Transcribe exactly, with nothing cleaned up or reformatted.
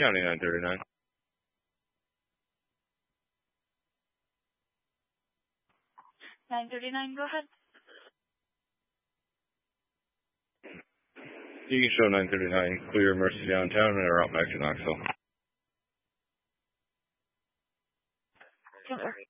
County nine thirty-nine. nine thirty-nine, go ahead. You can show nine thirty-nine, clear Mercy downtown and route back to Knoxville. Sure.